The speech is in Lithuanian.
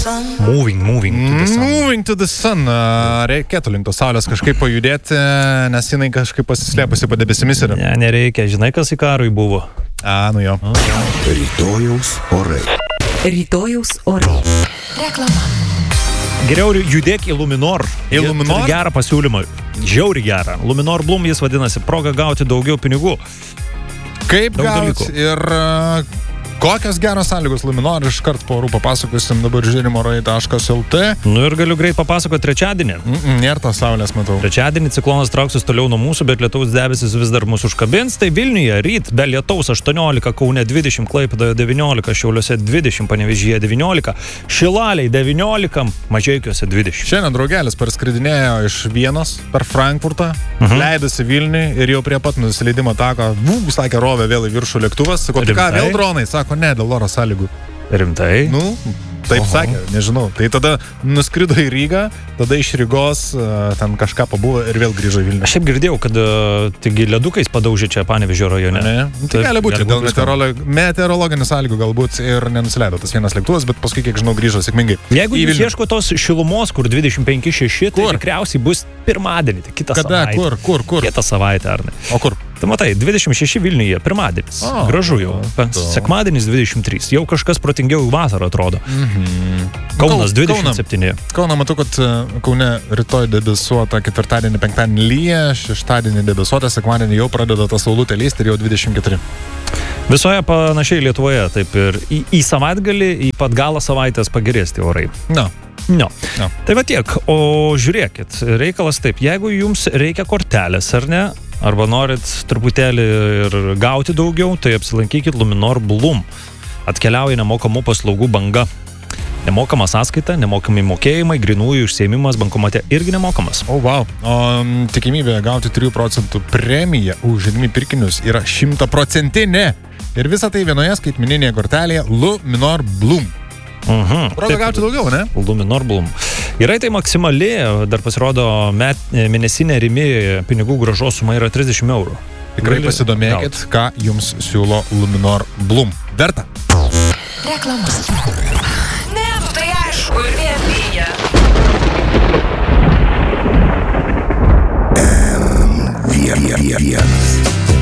Moving to the sun. Reikėtų link tos saulės kažkaip pajudėti, nes jinai kažkaip pasislėpusi po debesimis yra. Ne, nereikia. Žinai, kas į karui buvo? Nu jo. Rytojaus orai. Rytojaus orai. Reklama. Geriau judėk į Luminor. Į Luminor? Gerą pasiūlymą. Žiauri gerą. Luminor Bloom jis vadinasi, proga gauti daugiau pinigų. Kaip gauti ir kokios geros sąlygos Luminor, iškart po orų papasakosim dabar žiūrimorai.lt. Nu ir galiu greit papasakoti trečiadienį. Nėra tos saulės, matau. Trečiadienį ciklonas trauksis toliau nuo mūsų, bet lietaus debesis vis dar mūsų užkabins. Tai Vilniuje ryt be lietaus 18, Kaune 20, Klaipėdoje 19, Šiauliuose 20, Panevėžyje 19, Šilaliai 19, Mažeikiuose 20. Šiandien draugelis parskridinėjo iš Vienos per Frankfurtą, leidosi Vilniui ir jau prie pat nusileidimo tako, sakė, rovė vėl į viršų lėktuvas. Sako, tai ką, vėl dronai? Sako, ne, dėl oro sąlygų. Rimtai? Taip sakė, nežinau. Tai tada nuskrido į Rygą, tada iš Rygos ten kažką pabuvo ir vėl grįžo į Vilnių. Aš šiaip girdėjau, kad taigi ledukais padaužė čia Panevėžio rajone. Ne. Tai gali būti dėl meteorologinių sąlygų galbūt ir nenusileido tas vienas lėktuvas, bet paskui, kiek žinau, grįžo sėkmingai. Jeigu jūs ieško tos šilumos, kur 25-6, tai tikriausiai bus pirmadienį, tai kitą savaitę. Kada? Kur? Kitą savaitę, ar ne? O kur? Tai matai, 26 Vilniuje, pirmadienis. Gražu jau. Sekmadienis 23. Jau kažkas protingiau vasarą atrodo. Kaunas 27. Kauną matau, kad Kaune rytoj debesuota, ketvirtadienį, penktadienį lyja, šeštadienį debesuota, sekmadienį jau pradeda tą saulutę lysti ir jau 24. Visoje panašiai Lietuvoje, taip ir į savaitgalį, į pat galą savaitės pagerės tie orai. No. Tai va tiek, o žiūrėkit, reikalas taip, jeigu jums reikia kortelės, ar ne, arba norit truputėlį ir gauti daugiau, tai apsilankykit Luminor Bloom. Atkeliauja nemokamų paslaugų banga. Nemokama sąskaita, nemokami mokėjimai, grynųjų užsiėmimas bankomate irgi nemokamas. Wow. O tikimybė gauti 3% premiją už žaidimų pirkinius yra 100%. Ir visa tai vienoje skaitmeninėje kortelėje Luminor Bloom. Proga gauti daugiau, ne? Luminor Bloom. Gerai, tai maksimali, dar pasirodo, mėnesinė rimi pinigų grąžos suma yra 30 eurų. Tikrai pasidomėkit, ką jums siūlo Luminor Bloom. Verta. Reklama. Ne, tai aišku, ir vien lyja. M1